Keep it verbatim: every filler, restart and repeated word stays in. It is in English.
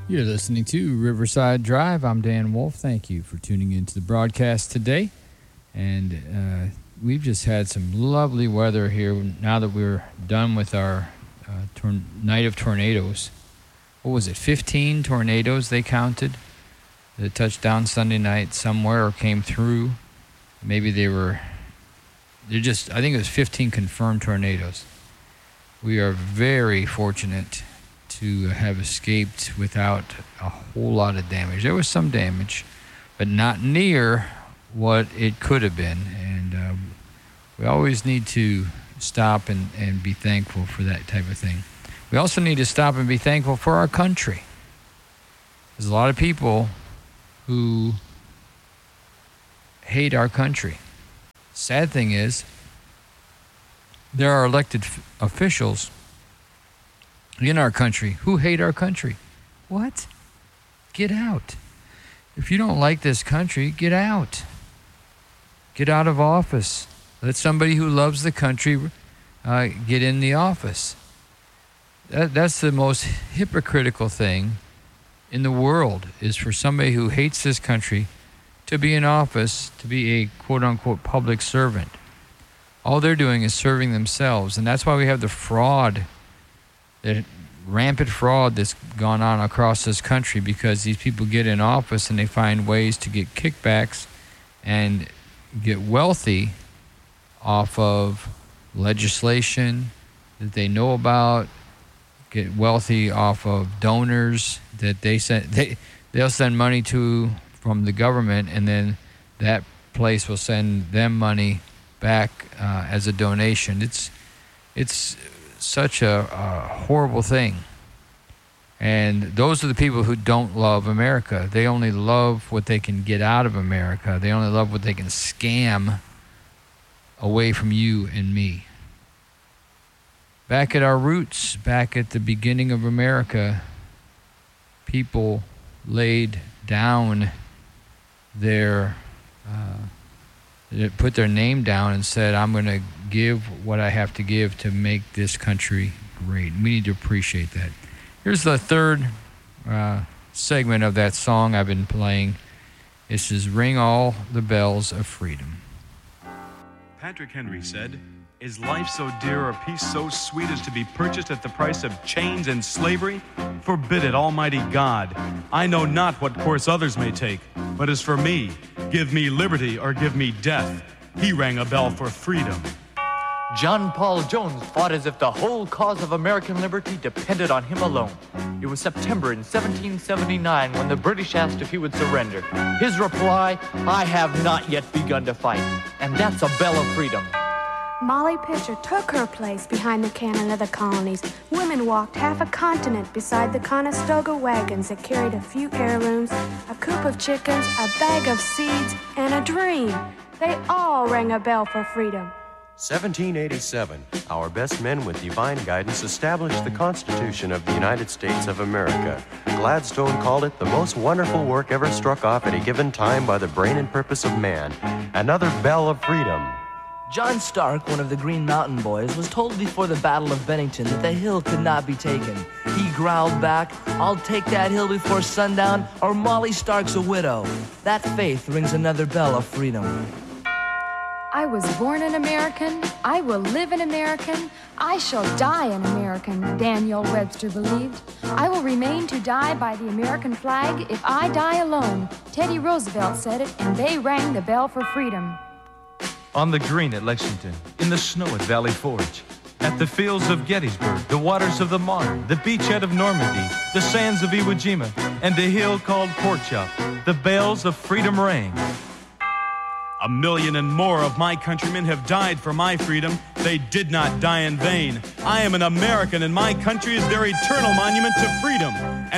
You're listening to Riverside Drive. I'm Dan Wolf. Thank you for tuning into the broadcast today. And uh, we've just had some lovely weather here now that we're done with our uh, tor- night of tornadoes. What was it, fifteen tornadoes they counted that touched down Sunday night somewhere or came through? Maybe they were, they're just, I think it was fifteen confirmed tornadoes. We are very fortunate to have escaped without a whole lot of damage. There was some damage, but not near what it could have been. And uh, we always need to stop and, and be thankful for that type of thing. We also need to stop and be thankful for our country. There's a lot of people who hate our country. Sad thing is, there are elected f- officials in our country who hate our country. What? Get out. If you don't like this country, get out. Get out of office. Let somebody who loves the country uh, get in the office. That, that's the most hypocritical thing in the world, is for somebody who hates this country to be in office, to be a quote-unquote public servant. All they're doing is serving themselves, and that's why we have the fraud, the rampant fraud that's gone on across this country, because these people get in office and they find ways to get kickbacks and get wealthy off of legislation that they know about, get wealthy off of donors that they send, they, they'll send money to from the government, and then that place will send them money back uh, as a donation. It's it's such a, a horrible thing. And those are the people who don't love America. They only love what they can get out of America. They only love what they can scam away from you and me. Back at our roots, back at the beginning of America, people laid down their, uh, put their name down and said, I'm going to give what I have to give to make this country great. We need to appreciate that. Here's the third uh, segment of that song I've been playing. This is Ring All the Bells of Freedom. Patrick Henry said, "Is life so dear or peace so sweet as to be purchased at the price of chains and slavery? Forbid it, Almighty God. I know not what course others may take, but as for me, give me liberty or give me death." He rang a bell for freedom. John Paul Jones fought as if the whole cause of American liberty depended on him alone. It was September in seventeen seventy-nine when the British asked if he would surrender. His reply, "I have not yet begun to fight." And that's a bell of freedom. Molly Pitcher took her place behind the cannon of the colonies. Women walked half a continent beside the Conestoga wagons that carried a few heirlooms, a coop of chickens, a bag of seeds, and a dream. They all rang a bell for freedom. seventeen eighty-seven, our best men with divine guidance established the Constitution of the United States of America. Gladstone called it the most wonderful work ever struck off at a given time by the brain and purpose of man. Another bell of freedom. John Stark, one of the Green Mountain Boys, was told before the Battle of Bennington that the hill could not be taken. He growled back, "I'll take that hill before sundown, or Molly Stark's a widow." That faith rings another bell of freedom. I was born an American, I will live an American, I shall die an American, Daniel Webster believed. I will remain to die by the American flag if I die alone. Teddy Roosevelt said it, and they rang the bell for freedom. On the green at Lexington, in the snow at Valley Forge, at the fields of Gettysburg, the waters of the Marne, the beachhead of Normandy, the sands of Iwo Jima, and the hill called Pork Chop, the bells of freedom rang. A million and more of my countrymen have died for my freedom. They did not die in vain. I am an American, and my country is their eternal monument to freedom.